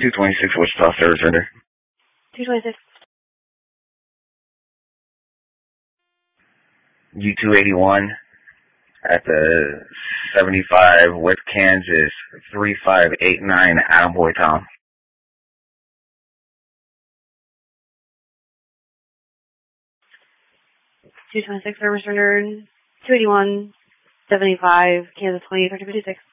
226 Wichita service render. 226. U281 at the 75 West Kansas 3589 Attaboy Tom. 226 service rendered. 281, 75, Kansas 20, 1356.